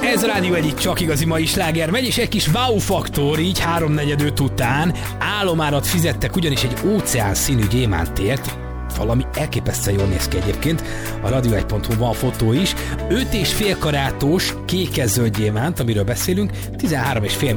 Ez a Rádió Egy csak igazi mai sláger megy, és egy kis wow faktor, így 3:45 után álomárat fizettek ugyanis egy óceán színű gyémántért. Valami elképesztően jól néz ki egyébként. A radio1.hu van fotó is. 5,5 karátos kékes-zöld gyémánt, amiről beszélünk, 13,5